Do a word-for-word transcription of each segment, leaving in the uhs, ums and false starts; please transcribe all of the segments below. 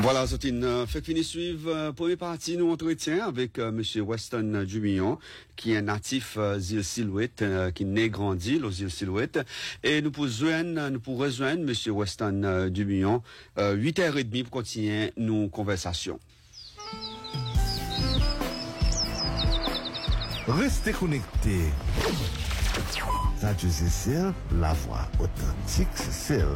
Voilà, Zotine, euh, fait fini suivre euh, première partie nous entretien avec euh, Monsieur Weston Dumillon, qui est natif euh, île Silhouette, euh, qui naît grandi aux îles Silhouette, et nous pour joindre, nous pour rejoindre Monsieur Weston euh, Dumillon euh, huit heures trente pour continuer nos conversations. Restez connectés. Radio Cécile, la voix authentique Cécile.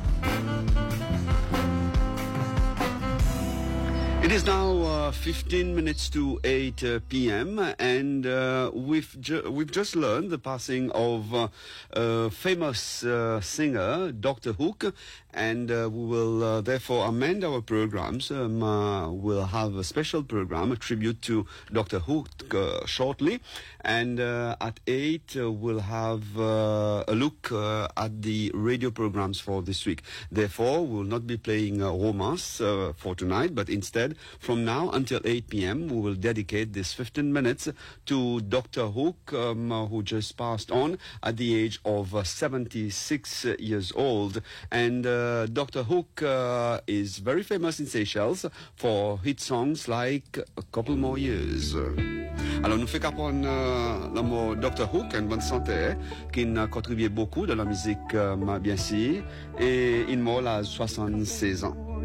It is now uh, fifteen minutes to eight uh, p m and uh, we've ju- we've just learned the passing of uh, a famous uh, singer, Doctor Hook, and uh, we will uh, therefore amend our programs. Um, uh, we'll have a special program, a tribute to Doctor Hook uh, shortly, and uh, at eight uh, we'll have uh, a look uh, at the radio programs for this week. Therefore, we will not be playing uh, romance uh, for tonight, but instead, from now until eight p m, we will dedicate this fifteen minutes to Doctor Hook, um, uh, who just passed on at the age of uh, seventy-six years old. And uh, Doctor Hook uh, is very famous in Seychelles for hit songs like A Couple More Years. Alors, nous fait qu'apprendre euh, le mot Doctor Hook, une bonne santé, qui a contribué beaucoup dans la musique, euh, bien sûr, et il meurt à soixante-seize ans.